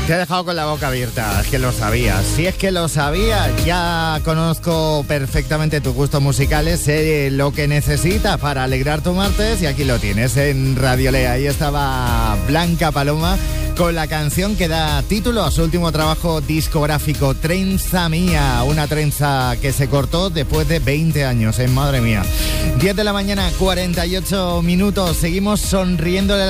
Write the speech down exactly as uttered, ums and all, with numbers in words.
Te he dejado con la boca abierta, es que lo sabías. Si es que lo sabías, ya conozco perfectamente tus gustos musicales, sé lo que necesitas para alegrar tu martes y aquí lo tienes en Radio Lea. Ahí estaba Blanca Paloma con la canción que da título a su último trabajo discográfico, Trenza Mía, una trenza que se cortó después de veinte años, ¿eh? Madre mía. diez de la mañana, cuarenta y ocho minutos, seguimos sonriéndole